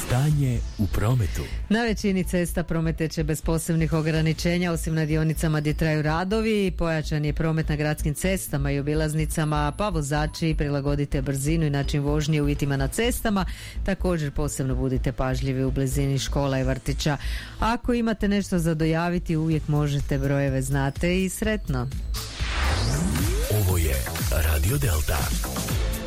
Stanje u prometu. Na većini cesta prometeće bez posebnih ograničenja, osim na dionicama gdje traju radovi. Pojačan je promet na gradskim cestama i obilaznicama, pa vozači prilagodite brzinu i način vožnje uvjetima na cestama. Također posebno budite pažljivi u blizini škola i vrtića. Ako imate nešto za dojaviti, uvijek možete, brojeve znate i sretno. Ovo je Radio Delta.